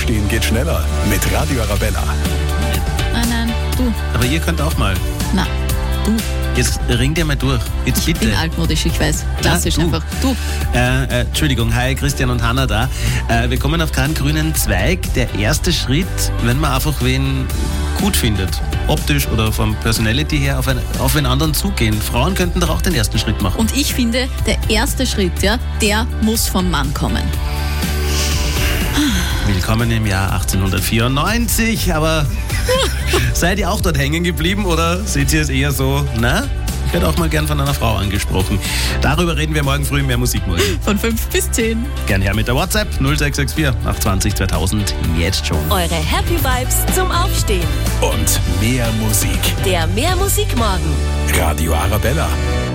Aufstehen geht schneller mit Radio Arabella. Nein, du. Aber ihr könnt auch mal. Na, du. Jetzt ring dir mal durch. Jetzt bitte. Ich bin altmodisch, ich weiß. Klassisch Ja, du. einfach. Du. Entschuldigung, hi, Christian und Hanna da. Wir kommen auf keinen grünen Zweig. Der erste Schritt, wenn man einfach wen gut findet, optisch oder vom Personality her, auf einen anderen zugehen. Frauen könnten doch auch den ersten Schritt machen. Und ich finde, der erste Schritt, ja, der muss vom Mann kommen. Willkommen im Jahr 1894, aber seid ihr auch dort hängen geblieben oder seht ihr es eher so, na? Ich werde auch mal gern von einer Frau angesprochen. Darüber reden wir morgen früh in mehr Musik morgen. Von 5 bis 10. Gern her mit der WhatsApp 0664 820 2000 jetzt schon. Eure Happy Vibes zum Aufstehen. Und mehr Musik. Der Mehr Musik Morgen. Radio Arabella.